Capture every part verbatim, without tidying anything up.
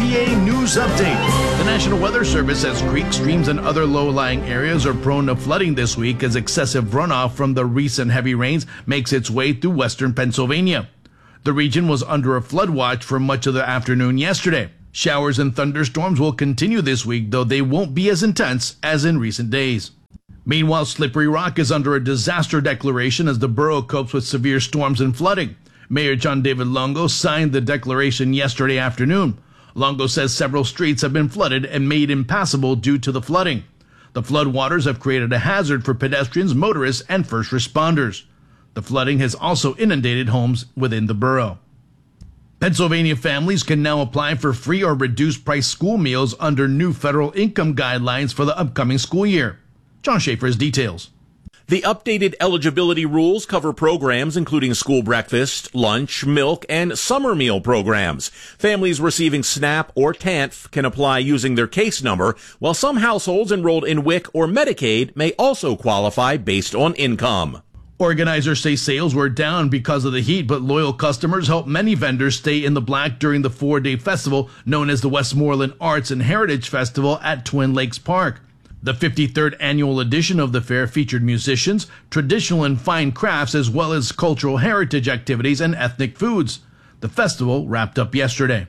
P A News Update. The National Weather Service says creeks, streams, and other low-lying areas are prone to flooding this week as excessive runoff from the recent heavy rains makes its way through western Pennsylvania. The region was under a flood watch for much of the afternoon yesterday. Showers and thunderstorms will continue this week, though they won't be as intense as in recent days. Meanwhile, Slippery Rock is under a disaster declaration as the borough copes with severe storms and flooding. Mayor John David Longo signed the declaration yesterday afternoon. Longo says several streets have been flooded and made impassable due to the flooding. The floodwaters have created a hazard for pedestrians, motorists, and first responders. The flooding has also inundated homes within the borough. Pennsylvania families can now apply for free or reduced price school meals under new federal income guidelines for the upcoming school year. John Schaefer has details. The updated eligibility rules cover programs including school breakfast, lunch, milk, and summer meal programs. Families receiving SNAP or T A N F can apply using their case number, while some households enrolled in W I C or Medicaid may also qualify based on income. Organizers say sales were down because of the heat, but loyal customers helped many vendors stay in the black during the four-day festival known as the Westmoreland Arts and Heritage Festival at Twin Lakes Park. The fifty-third annual edition of the fair featured musicians, traditional and fine crafts, as well as cultural heritage activities and ethnic foods. The festival wrapped up yesterday.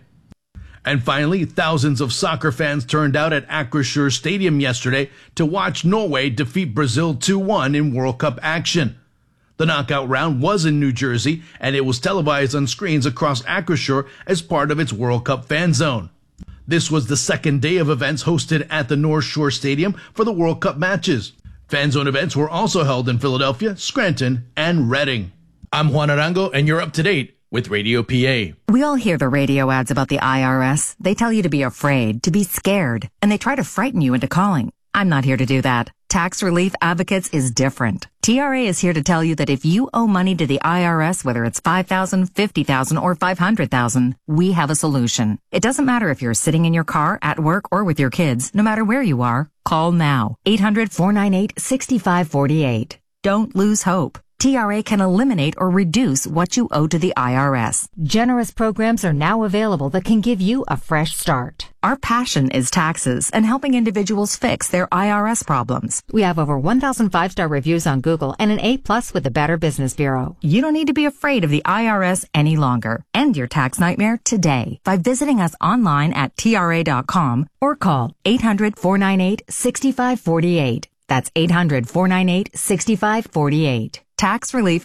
And finally, thousands of soccer fans turned out at Akershus Stadium yesterday to watch Norway defeat Brazil two one in World Cup action. The knockout round was in New Jersey, and it was televised on screens across Akershus as part of its World Cup fan zone. This was the second day of events hosted at the North Shore Stadium for the World Cup matches. Fan zone events were also held in Philadelphia, Scranton, and Reading. I'm Juan Arango, and you're up to date with Radio P A. We all hear the radio ads about the I R S. They tell you to be afraid, to be scared, and they try to frighten you into calling. I'm not here to do that. Tax Relief Advocates is different. T R A is here to tell you that if you owe money to the I R S, whether it's five thousand dollars, fifty thousand dollars, or five hundred thousand dollars, we have a solution. It doesn't matter if you're sitting in your car, at work, or with your kids. No matter where you are, call now. eight hundred, four nine eight, six five four eight. Don't lose hope. T R A can eliminate or reduce what you owe to the I R S. Generous programs are now available that can give you a fresh start. Our passion is taxes and helping individuals fix their I R S problems. We have over one thousand five-star reviews on Google and an A plus with the Better Business Bureau. You don't need to be afraid of the I R S any longer. End your tax nightmare today by visiting us online at T R A dot com or call eight hundred, four nine eight, six five four eight. That's eight hundred, four nine eight, six five four eight. Tax Relief.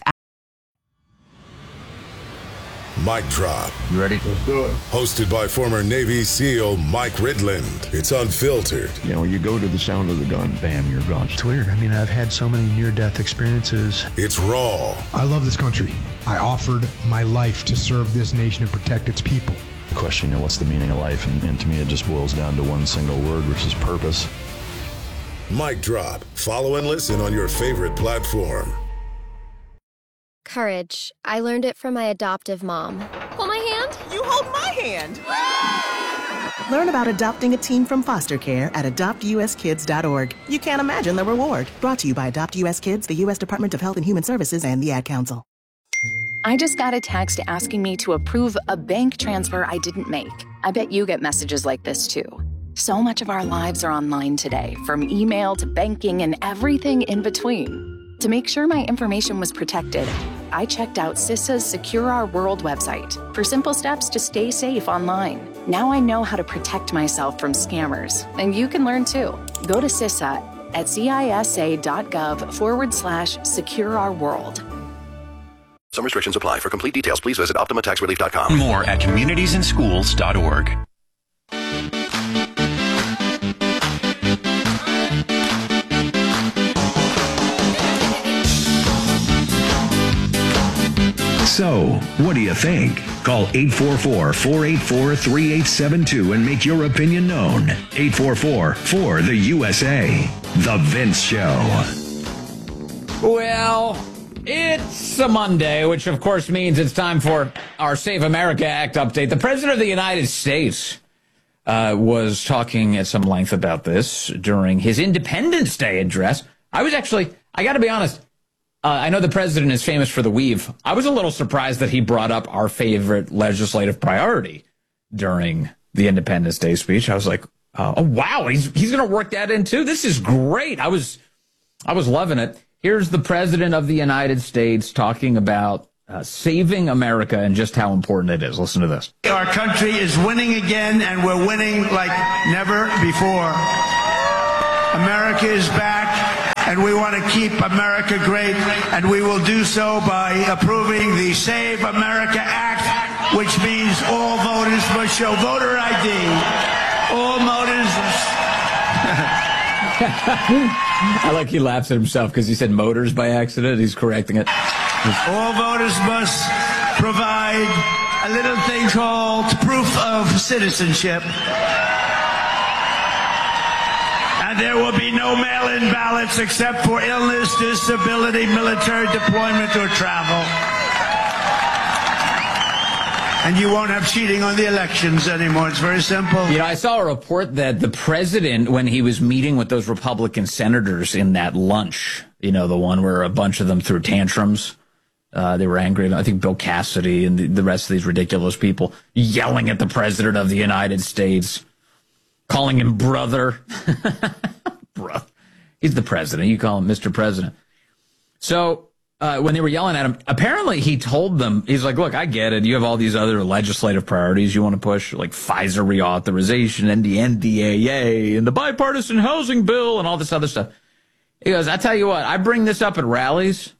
Mic Drop. You ready? Let's do it. Hosted by former Navy SEAL Mike Ridland. It's unfiltered. You know, you go to the sound of the gun, bam, you're gone. It's weird. I mean, I've had so many near-death experiences. It's raw. I love this country. I offered my life to serve this nation and protect its people. The question, you know, what's the meaning of life? And, and to me, it just boils down to one single word, which is purpose. Mic Drop. Follow and listen on your favorite platform. Courage. I learned it from my adoptive mom. Hold my hand. You hold my hand. Learn about adopting a teen from foster care at adopt u s kids dot org. You can't imagine the reward. Brought to you by Adopt U S Kids, the U S Department of Health and Human Services, and the Ad Council. I just got a text asking me to approve a bank transfer I didn't make. I bet you get messages like this too. So much of our lives are online today, from email to banking and everything in between. To make sure my information was protected, I checked out CISA's Secure Our World website for simple steps to stay safe online. Now I know how to protect myself from scammers, and you can learn too. Go to CISA at cisa.gov forward slash secure our world. Some restrictions apply. For complete details, please visit optima tax relief dot com. More at communities and schools dot org. So, what do you think? Call eight four four, four eight four, three eight seven two and make your opinion known. eight four four, four, the U S A. The Vince Show. Well, it's a Monday, which of course means it's time for our Save America Act update. The President of the United States uh, was talking at some length about this during his Independence Day address. I was actually, I got to be honest, Uh, I know the president is famous for the weave. I was a little surprised that he brought up our favorite legislative priority during the Independence Day speech. I was like, uh, oh, wow, he's he's going to work that in, too. This is great. I was I was loving it. Here's the President of the United States talking about uh, saving America and just how important it is. Listen to this. Our country is winning again, and we're winning like never before. America is back, and we want to keep America great, and we will do so by approving the Save America Act, which means all voters must show voter I D. All voters. I like he laughs at himself because he said motors by accident. He's correcting it. All voters must provide a little thing called proof of citizenship. And there will be no mail-in ballots except for illness, disability, military deployment, or travel. And you won't have cheating on the elections anymore. It's very simple. You know, I saw a report that the president, when he was meeting with those Republican senators in that lunch, you know, the one where a bunch of them threw tantrums, uh, they were angry. I think Bill Cassidy and the, the rest of these ridiculous people yelling at the president of the United States, calling him brother. Bro. He's the president. You call him Mister President. So uh, when they were yelling at him, apparently he told them, he's like, look, I get it. You have all these other legislative priorities you want to push, like FISA reauthorization and the N D A A and the bipartisan housing bill and all this other stuff. He goes, I tell you what, I bring this up at rallies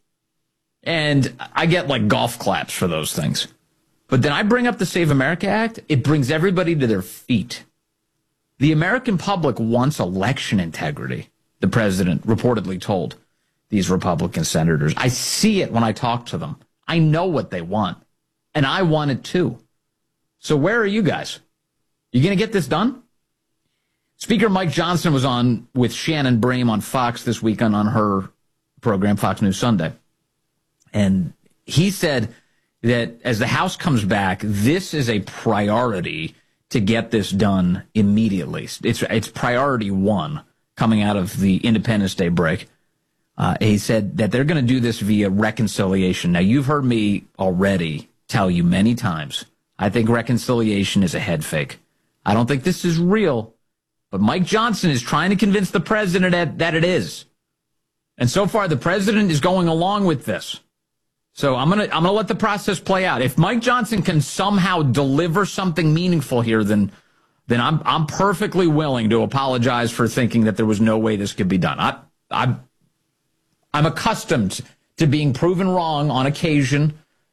and I get like golf claps for those things. But then I bring up the Save America Act. It brings everybody to their feet. The American public wants election integrity, the president reportedly told these Republican senators. I see it when I talk to them. I know what they want, and I want it too. So where are you guys? You going to get this done? Speaker Mike Johnson was on with Shannon Bream on Fox this weekend on her program, Fox News Sunday. And he said that as the House comes back, this is a priority to get this done immediately. It's it's priority one coming out of the Independence Day break. Uh, he said that they're going to do this via reconciliation. Now, you've heard me already tell you many times, I think reconciliation is a head fake. I don't think this is real, but Mike Johnson is trying to convince the president that, that it is. And so far, the president is going along with this. So I'm going to I'm going to let the process play out. If Mike Johnson can somehow deliver something meaningful here, then then I'm I'm perfectly willing to apologize for thinking that there was no way this could be done. I I I'm accustomed to being proven wrong on occasion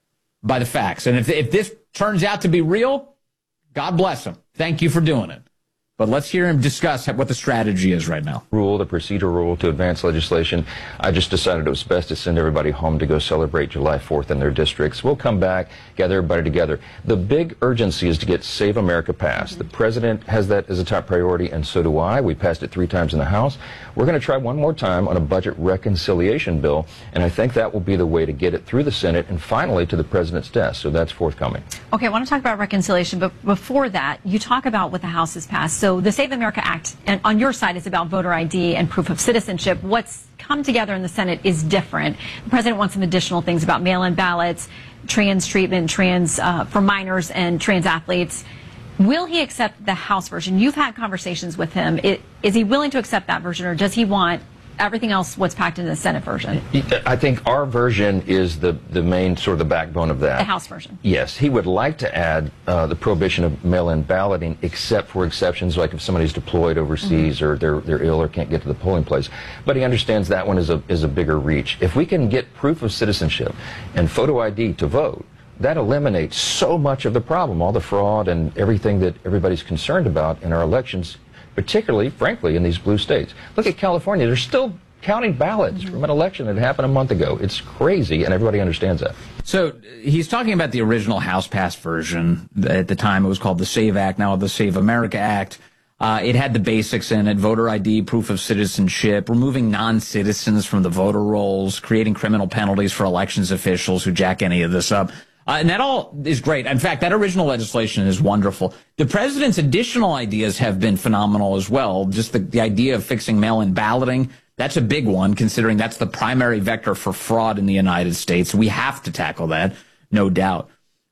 by the facts. And if if this turns out to be real, God bless him. Thank you for doing it. But let's hear him discuss what the strategy is right now. Rule, the procedure rule to advance legislation. I just decided it was best to send everybody home to go celebrate July fourth in their districts. We'll come back, gather everybody together. The big urgency is to get Save America passed. The president has that as a top priority, and so do I. We passed it three times in the House. We're going to try one more time on a budget reconciliation bill, and I think that will be the way to get it through the Senate and finally to the president's desk. So that's forthcoming. Okay, I want to talk about reconciliation, but before that, you talk about what the House has passed. So the Save America Act, and on your side, is about voter I D and proof of citizenship. What's come together in the Senate is different. The president wants some additional things about mail-in ballots, trans treatment, trans uh, for minors and trans athletes. Will he accept the House version? You've had conversations with him. It, is he willing to accept that version, or does he want everything else what's packed in the Senate version? I think our version is the, the main sort of the backbone of that. The House version. Yes. He would like to add uh, the prohibition of mail-in balloting, except for exceptions like if somebody's deployed overseas mm-hmm. or they're, they're ill or can't get to the polling place. But he understands that one is a, is a bigger reach. If we can get proof of citizenship and photo I D to vote, that eliminates so much of the problem, all the fraud and everything that everybody's concerned about in our elections, particularly, frankly, in these blue states. Look at California. They're still counting ballots mm-hmm. from an election that happened a month ago. It's crazy, and everybody understands that. So he's talking about the original House-passed version. At the time, it was called the SAVE Act, now the Save America Act. Uh, it had the basics in it: voter I D, proof of citizenship, removing non-citizens from the voter rolls, creating criminal penalties for elections officials who jack any of this up. Uh, and that all is great. In fact, that original legislation is wonderful. The president's additional ideas have been phenomenal as well. Just the, the idea of fixing mail-in balloting, that's a big one, considering that's the primary vector for fraud in the United States. We have to tackle that, no doubt.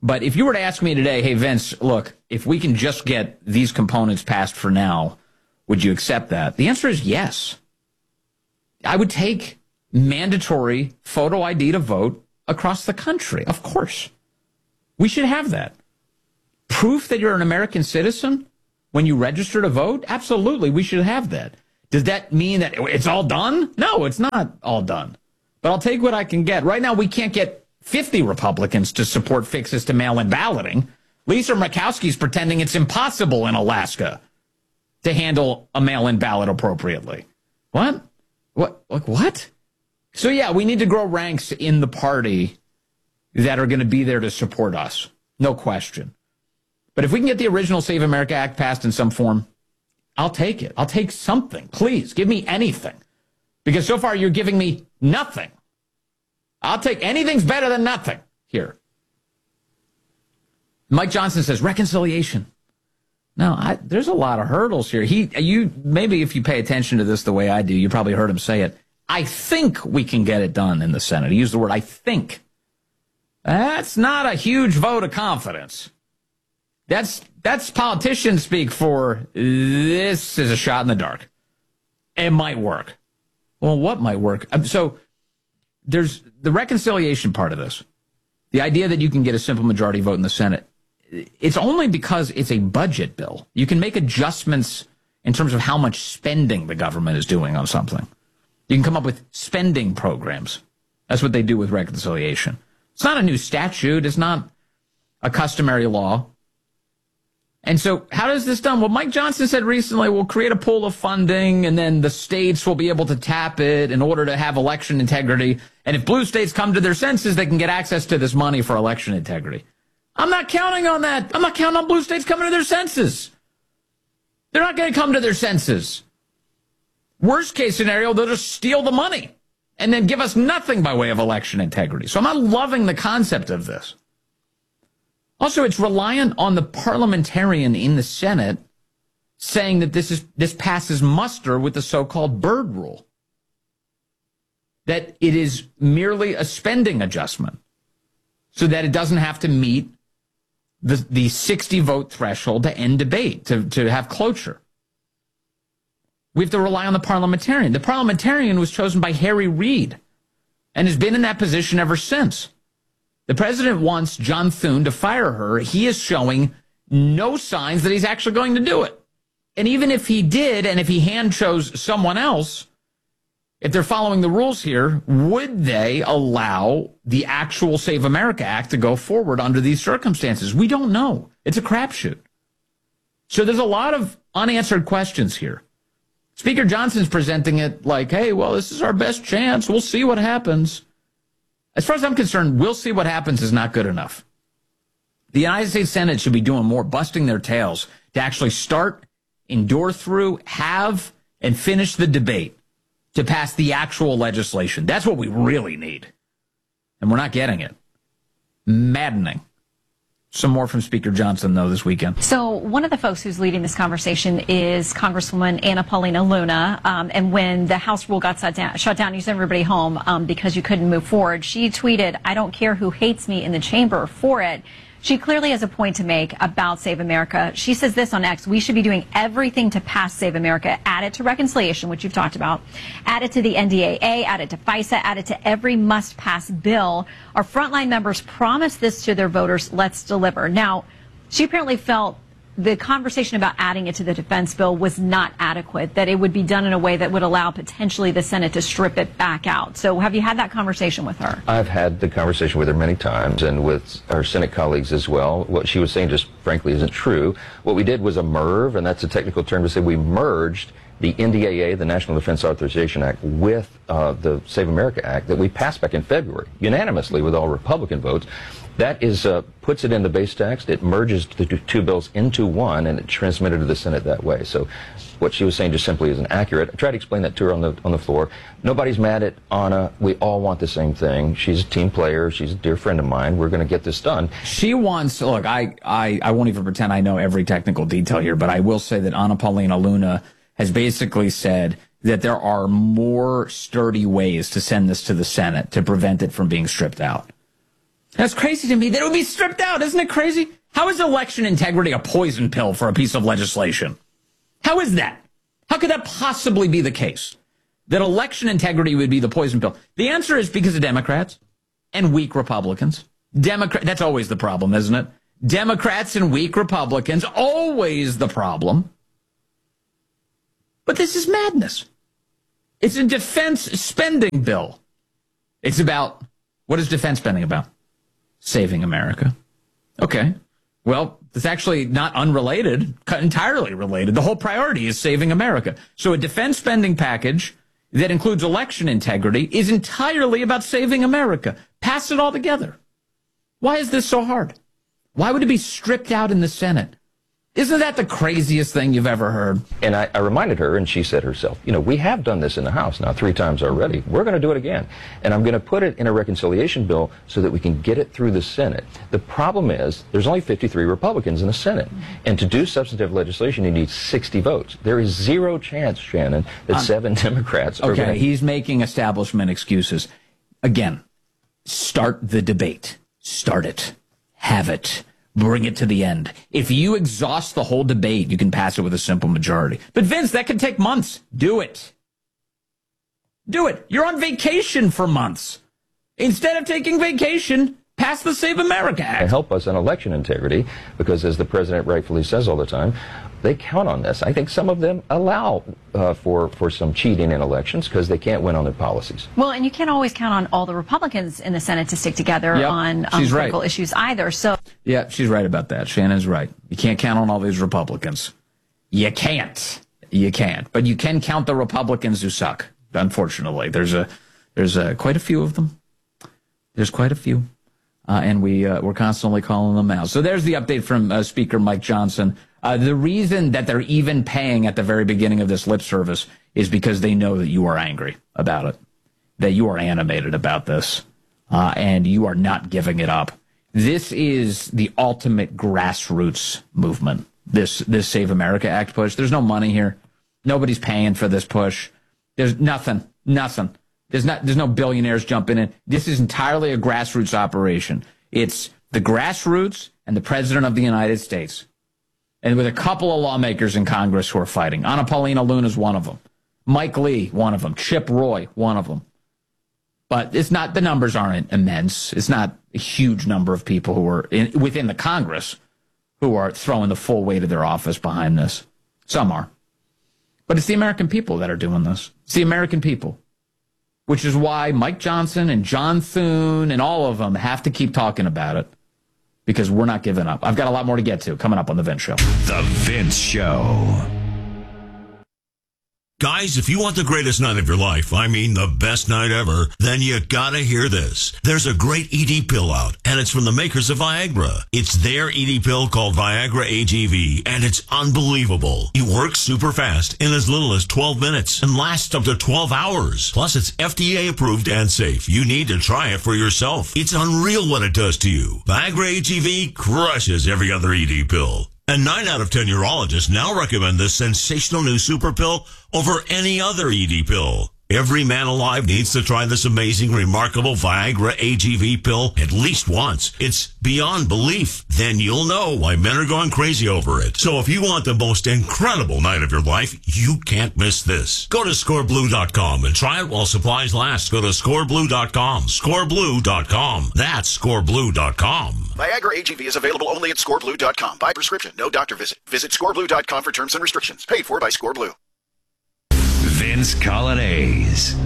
But if you were to ask me today, hey, Vince, look, if we can just get these components passed for now, would you accept that? The answer is yes. I would take mandatory photo I D to vote across the country. Of course. We should have that. Proof that you're an American citizen when you register to vote? Absolutely, we should have that. Does that mean that it's all done? No, it's not all done. But I'll take what I can get. Right now, we can't get fifty Republicans to support fixes to mail-in balloting. Lisa Murkowski's pretending it's impossible in Alaska to handle a mail-in ballot appropriately. What? What? Like what? So, yeah, we need to grow ranks in the party that are going to be there to support us. No question. But if we can get the original Save America Act passed in some form, I'll take it. I'll take something. Please, give me anything. Because so far you're giving me nothing. I'll take anything's better than nothing here. Mike Johnson says reconciliation. No, I, there's a lot of hurdles here. He, you, maybe if you pay attention to this the way I do, you probably heard him say it. I think we can get it done in the Senate. He used the word I think. That's not a huge vote of confidence. That's that's politician speak for this is a shot in the dark. It might work. Well, what might work? So there's the reconciliation part of this. The idea that you can get a simple majority vote in the Senate. It's only because it's a budget bill. You can make adjustments in terms of how much spending the government is doing on something. You can come up with spending programs. That's what they do with reconciliation. It's not a new statute. It's not a customary law. And so how does this done? Well, Mike Johnson said recently we'll create a pool of funding and then the states will be able to tap it in order to have election integrity. And if blue states come to their senses, they can get access to this money for election integrity. I'm not counting on that. I'm not counting on blue states coming to their senses. They're not going to come to their senses. Worst case scenario, they'll just steal the money and then give us nothing by way of election integrity. So I'm not loving the concept of this. Also, it's reliant on the parliamentarian in the Senate saying that this is this passes muster with the so-called Byrd rule. That it is merely a spending adjustment so that it doesn't have to meet the, the sixty vote threshold to end debate, to, to have cloture. We have to rely on the parliamentarian. The parliamentarian was chosen by Harry Reid and has been in that position ever since. The president wants John Thune to fire her. He is showing no signs that he's actually going to do it. And even if he did, and if he hand chose someone else, if they're following the rules here, would they allow the actual Save America Act to go forward under these circumstances? We don't know. It's a crapshoot. So there's a lot of unanswered questions here. Speaker Johnson's presenting it like, hey, well, this is our best chance. We'll see what happens. As far as I'm concerned, we'll see what happens is not good enough. The United States Senate should be doing more busting their tails to actually start, endure through, have, and finish the debate to pass the actual legislation. That's what we really need. And we're not getting it. Maddening. Some more from Speaker Johnson, though, this weekend. So one of the folks who's leading this conversation is Congresswoman Anna Paulina Luna. Um, and when the House rule got shut down, shut down you sent everybody home um, because you couldn't move forward. She tweeted, I don't care who hates me in the chamber for it. She clearly has a point to make about Save America. She says this on X, we should be doing everything to pass Save America, add it to reconciliation, which you've talked about, add it to the N D A A, add it to FISA, add it to every must-pass bill. Our frontline members promised this to their voters. Let's deliver. Now, she apparently felt the conversation about adding it to the defense bill was not adequate, that it would be done in a way that would allow potentially the Senate to strip it back out. So have you had that conversation with her? I've had the conversation with her many times and with our Senate colleagues as well. What she was saying just frankly isn't true. What we did was a MERV, and that's a technical term to say we merged the N D A A, the National Defense Authorization Act, with uh, the Save America Act that we passed back in February, unanimously with all Republican votes. That is uh, puts it in the base text. It merges the two bills into one, and it transmitted to the Senate that way. So what she was saying just simply isn't accurate. I tried to explain that to her on the on the floor. Nobody's mad at Anna. We all want the same thing. She's a team player. She's a dear friend of mine. We're going to get this done. She wants, look, I, I, I won't even pretend I know every technical detail here, but I will say that Anna Paulina Luna has basically said that there are more sturdy ways to send this to the Senate to prevent it from being stripped out. That's crazy to me that it would be stripped out. Isn't it crazy? How is election integrity a poison pill for a piece of legislation? How is that? How could that possibly be the case? That election integrity would be the poison pill? The answer is because of Democrats and weak Republicans. Democrat, that's always the problem, isn't it? Democrats and weak Republicans, always the problem. But this is madness. It's a defense spending bill. It's about, what is defense spending about? Saving America. Okay. Well, it's actually not unrelated, entirely related. The whole priority is saving America. So a defense spending package that includes election integrity is entirely about saving America. Pass it all together. Why is this so hard? Why would it be stripped out in the Senate? Isn't that the craziest thing you've ever heard? And I, I reminded her, and she said herself, you know, we have done this in the House now three times already. We're going to do it again. And I'm going to put it in a reconciliation bill so that we can get it through the Senate. The problem is there's only fifty-three Republicans in the Senate. And to do substantive legislation, you need sixty votes. There is zero chance, Shannon, that um, seven Democrats are okay, going to... he's making establishment excuses. Again, start the debate. Start it. Have it. Bring it to the end. If you exhaust the whole debate, you can pass it with a simple majority. But Vince, that could take months. Do it. Do it. You're on vacation for months. Instead of taking vacation, pass the Save America Act. And help us on election integrity, because as the president rightfully says all the time, they count on this. I think some of them allow uh, for, for some cheating in elections because they can't win on their policies. Well, and you can't always count on all the Republicans in the Senate to stick together yep, on um, critical right. issues either. So, yeah, she's right about that. Shannon's right. You can't count on all these Republicans. You can't. You can't. But you can count the Republicans who suck, unfortunately. There's a there's a, quite a few of them. There's quite a few. Uh, and we, uh, we're constantly calling them out. So there's the update from uh, Speaker Mike Johnson. Uh, the reason that they're even paying at the very beginning of this lip service is because they know that you are angry about it, that you are animated about this, uh, and you are not giving it up. This is the ultimate grassroots movement, this this Save America Act push. There's no money here. Nobody's paying for this push. There's nothing, nothing. There's not. There's no billionaires jumping in. This is entirely a grassroots operation. It's the grassroots and the President of the United States. And with a couple of lawmakers in Congress who are fighting. Anna Paulina Luna is one of them. Mike Lee, one of them. Chip Roy, one of them. But it's not, the numbers aren't immense. It's not a huge number of people who are in, within the Congress who are throwing the full weight of their office behind this. Some are. But it's the American people that are doing this. It's the American people. Which is why Mike Johnson and John Thune and all of them have to keep talking about it. Because we're not giving up. I've got a lot more to get to coming up on The Vince Show. The Vince Show. Guys, if you want the greatest night of your life, I mean the best night ever, then you gotta hear this. There's a great E D pill out, and it's from the makers of Viagra. It's their E D pill called Viagra A G V, and it's unbelievable. It works super fast in as little as twelve minutes and lasts up to twelve hours. Plus, it's F D A approved and safe. You need to try it for yourself. It's unreal what it does to you. Viagra A G V crushes every other E D pill. And nine out of ten urologists now recommend this sensational new super pill over any other E D pill. Every man alive needs to try this amazing, remarkable Viagra A G V pill at least once. It's beyond belief. Then you'll know why men are going crazy over it. So if you want the most incredible night of your life, you can't miss this. Go to score blue dot com and try it while supplies last. Go to score blue dot com. score blue dot com. That's score blue dot com. Viagra A G V is available only at score blue dot com. By prescription, no doctor visit. Visit score blue dot com for terms and restrictions. Paid for by ScoreBlue. Vince Colonnese.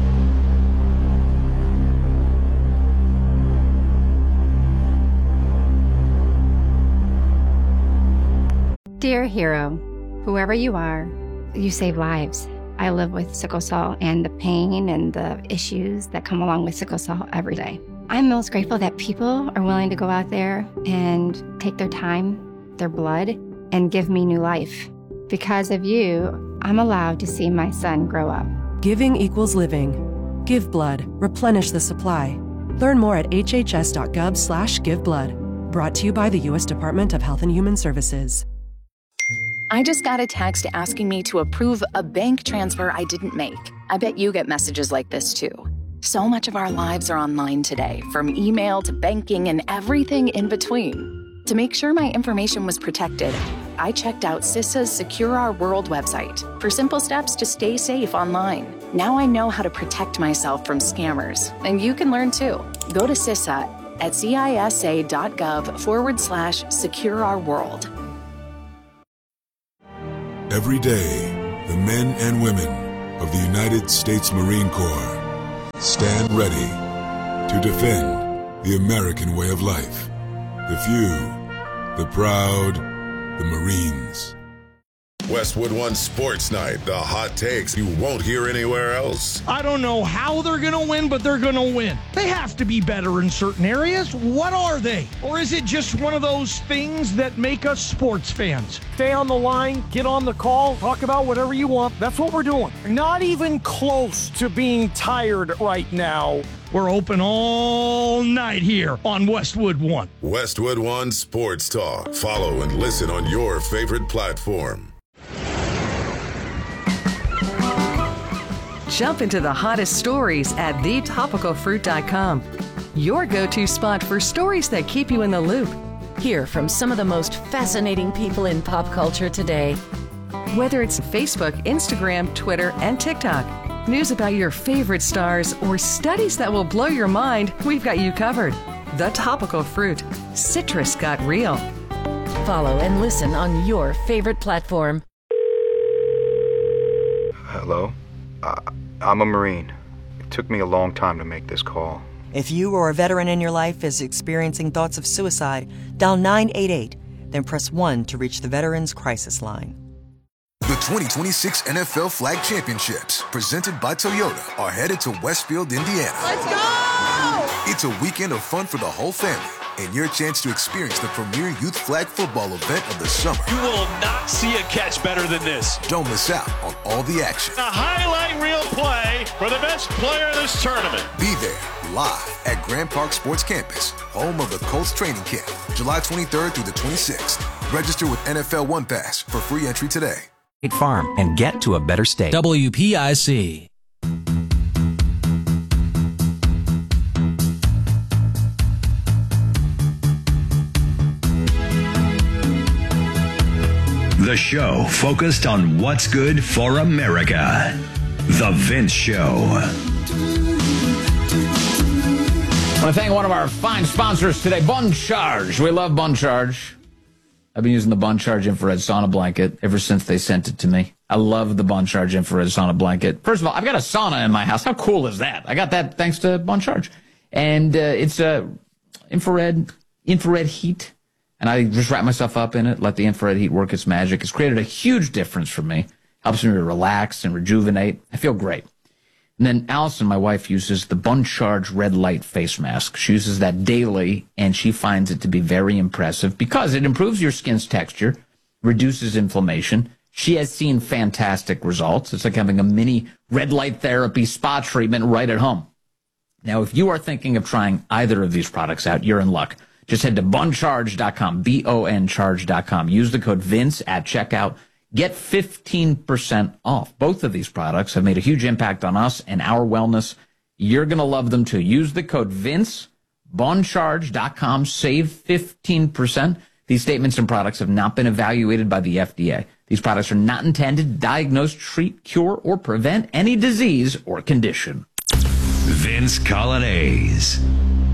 Dear hero, whoever you are, you save lives. I live with sickle cell and the pain and the issues that come along with sickle cell every day. I'm most grateful that people are willing to go out there and take their time, their blood, and give me new life. Because of you, I'm allowed to see my son grow up. Giving equals living. Give blood. Replenish the supply. Learn more at h h s dot gov slash give blood. Brought to you by the U S Department of Health and Human Services. I just got a text asking me to approve a bank transfer I didn't make. I bet you get messages like this too. So much of our lives are online today, from email to banking and everything in between. To make sure my information was protected, I checked out CISA's Secure Our World website for simple steps to stay safe online. Now I know how to protect myself from scammers, and you can learn too. Go to CISA at cisa.gov forward slash secure our world. Every day, the men and women of the United States Marine Corps stand ready to defend the American way of life. The few, the proud, the Marines. Westwood One Sports Night, the hot takes you won't hear anywhere else. I don't know how they're going to win, but they're going to win. They have to be better in certain areas. What are they? Or is it just one of those things that make us sports fans? Stay on the line, get on the call, talk about whatever you want. That's what we're doing. Not even close to being tired right now. We're open all night here on Westwood One. Westwood One Sports Talk. Follow and listen on your favorite platform. Jump into the hottest stories at the topical fruit dot com. Your go-to spot for stories that keep you in the loop. Hear from some of the most fascinating people in pop culture today. Whether it's Facebook, Instagram, Twitter, and TikTok, news about your favorite stars, or studies that will blow your mind, we've got you covered. The Topical Fruit. Citrus got real. Follow and listen on your favorite platform. Hello? Uh, I'm a Marine. It took me a long time to make this call. If you or a veteran in your life is experiencing thoughts of suicide, dial nine eight eight, then press one to reach the Veterans Crisis Line. The twenty twenty-six N F L Flag Championships, presented by Toyota, are headed to Westfield, Indiana. Let's go! It's a weekend of fun for the whole family, and your chance to experience the premier youth flag football event of the summer. You will not see a catch better than this. Don't miss out on all the action. A highlight reel play for the best player in this tournament. Be there, live at Grand Park Sports Campus, home of the Colts training camp, July twenty-third through the twenty-sixth. Register with N F L One Pass for free entry today. Farm and get to a better state. W P I C. The show focused on what's good for America. The Vince Show. I want to thank one of our fine sponsors today, Bun Charge. We love Bun Charge. I've been using the Bun Charge infrared sauna blanket ever since they sent it to me. I love the Bun Charge infrared sauna blanket. First of all, I've got a sauna in my house. How cool is that? I got that thanks to Bun Charge. And uh, it's a uh, infrared infrared heat. And I just wrap myself up in it, let the infrared heat work its magic. It's created a huge difference for me. Helps me to relax and rejuvenate. I feel great. And then Allison, my wife, uses the Bun Charge red light face mask. She uses that daily, and she finds it to be very impressive because it improves your skin's texture, reduces inflammation. She has seen fantastic results. It's like having a mini red light therapy spa treatment right at home. Now, if you are thinking of trying either of these products out, you're in luck. Just head to bun charge dot com, B O N charge dot com. Use the code Vince at checkout. Get fifteen percent off. Both of these products have made a huge impact on us and our wellness. You're going to love them too. Use the code Vince, bun charge dot com, save fifteen percent. These statements and products have not been evaluated by the F D A. These products are not intended to diagnose, treat, cure, or prevent any disease or condition. Vince Colonnese.